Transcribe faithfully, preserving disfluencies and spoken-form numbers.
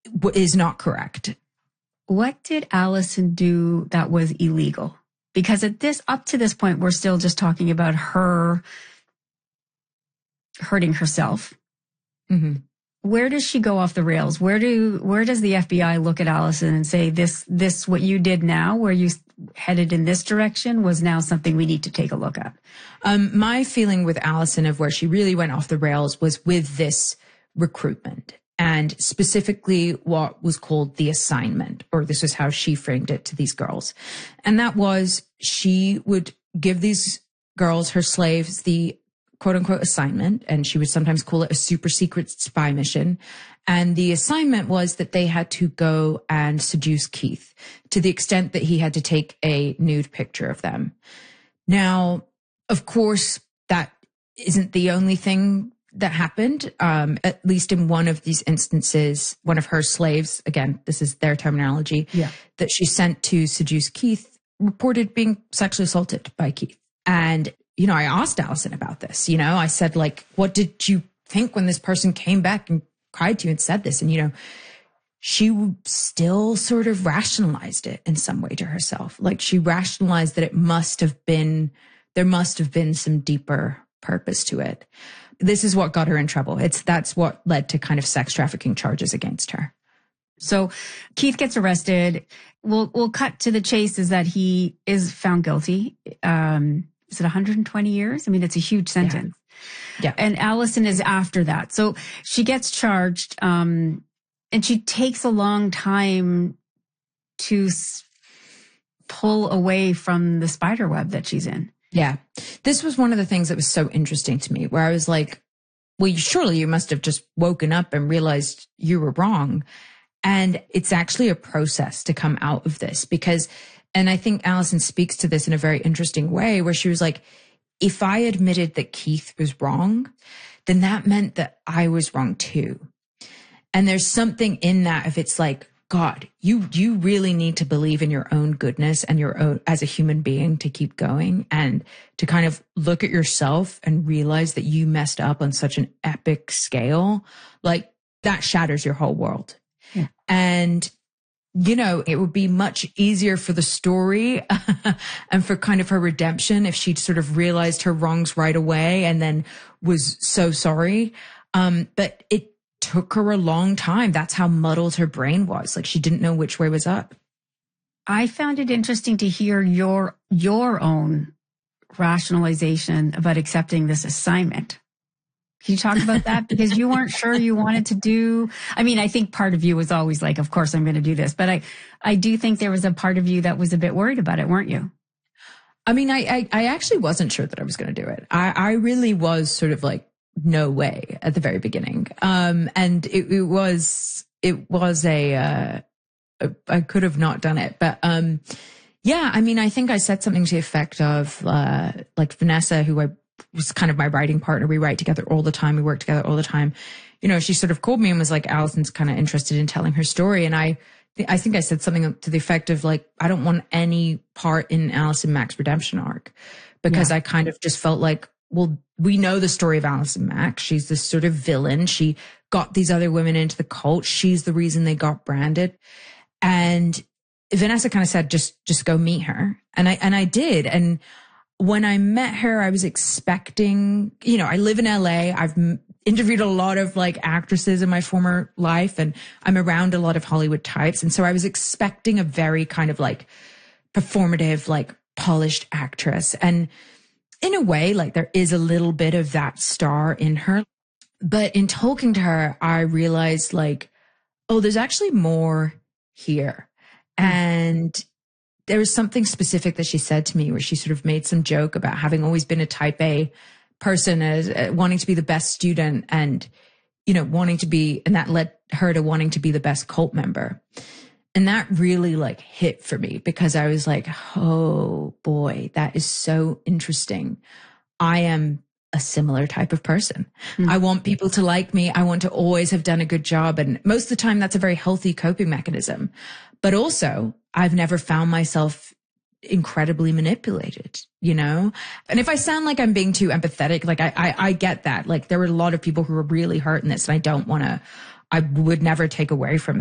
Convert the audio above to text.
is not correct. What did Allison do that was illegal? Because at this, up to this point, we're still just talking about her hurting herself. Mm-hmm. Where does she go off the rails? Where do, where does the F B I look at Allison and say, this, this, what you did now, where you headed in this direction was now something we need to take a look at? Um, my feeling with Allison of where she really went off the rails was with this recruitment, and specifically what was called the assignment, or this was how she framed it to these girls. And that was, she would give these girls, her slaves, the quote unquote assignment, and she would sometimes call it a super secret spy mission. And the assignment was that they had to go and seduce Keith to the extent that he had to take a nude picture of them. Now, of course, that isn't the only thing that happened. Um, at least in one of these instances, one of her slaves, again, this is their terminology, yeah. that she sent to seduce Keith, reported being sexually assaulted by Keith. And you know, I asked Allison about this, you know, I said, like, what did you think when this person came back and cried to you and said this? And, you know, she still sort of rationalized it in some way to herself. Like, she rationalized that it must have been, there must have been some deeper purpose to it. This is what got her in trouble. It's, that's what led to kind of sex trafficking charges against her. So Keith gets arrested. We'll, we'll cut to the chase is that he is found guilty. Um, Is it one hundred twenty years? I mean, it's a huge sentence. Yeah. yeah. And Allison is after that. So she gets charged, um, and she takes a long time to s- pull away from the spider web that she's in. Yeah. This was one of the things that was so interesting to me, where I was like, well, you, surely you must have just woken up and realized you were wrong. And it's actually a process to come out of this, because and I think Allison speaks to this in a very interesting way, where she was like, if I admitted that Keith was wrong, then that meant that I was wrong too. And there's something in that, if it's like, God, you, you really need to believe in your own goodness and your own as a human being to keep going, and to kind of look at yourself and realize that you messed up on such an epic scale. Like, that shatters your whole world. Yeah. And you know, it would be much easier for the story and for kind of her redemption if she'd sort of realized her wrongs right away and then was so sorry. Um, but it took her a long time. That's how muddled her brain was. Like, she didn't know which way was up. I found it interesting to hear your, your own rationalization about accepting this assignment. Can you talk about that? Because you weren't sure you wanted to do, I mean, I think part of you was always like, of course I'm going to do this. But I, I do think there was a part of you that was a bit worried about it, weren't you? I mean, I, I, I actually wasn't sure that I was going to do it. I, I really was sort of like, no way at the very beginning. Um, and it, it was, it was a, uh, a, I could have not done it. But, um, yeah, I mean, I think I said something to the effect of, uh, like Vanessa, who I was kind of my writing partner. We write together all the time. We work together all the time. You know, she sort of called me and was like, Allison's kind of interested in telling her story. And I, I think I said something to the effect of like, I don't want any part in Allison Mack's redemption arc, because yeah. I kind of just felt like, well, we know the story of Allison Mack. She's this sort of villain. She got these other women into the cult. She's the reason they got branded. And Vanessa kind of said, just, just go meet her. And I, and I did. And when I met her, I was expecting, you know, I live in L A. I've interviewed a lot of like actresses in my former life, and I'm around a lot of Hollywood types. And so I was expecting a very kind of like performative, like polished actress. And in a way, like there is a little bit of that star in her. But in talking to her, I realized like, oh, there's actually more here. Mm. And there was something specific that she said to me where she sort of made some joke about having always been a type A person, as uh, wanting to be the best student and, you know, wanting to be, and that led her to wanting to be the best cult member. And that really like hit for me, because I was like, oh boy, that is so interesting. I am a similar type of person. Mm-hmm. I want people to like me. I want to always have done a good job. And most of the time that's a very healthy coping mechanism. But also I've never found myself incredibly manipulated, you know? And if I sound like I'm being too empathetic, like I, I, I get that. Like there were a lot of people who were really hurt in this, and I don't want to, I would never take away from that.